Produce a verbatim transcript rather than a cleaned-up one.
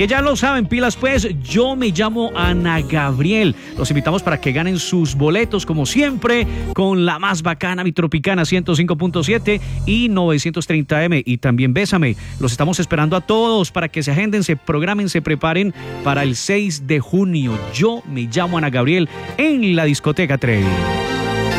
que ya lo saben, pilas pues, yo me llamo Ana Gabriel. Los invitamos para que ganen sus boletos, como siempre, con la más bacana, mi Tropicana ciento cinco punto siete y novecientos treinta eme. Y también Bésame. Los estamos esperando a todos para que se agenden, se programen, se preparen para el seis de junio. Yo me llamo Ana Gabriel en la discoteca Trevi.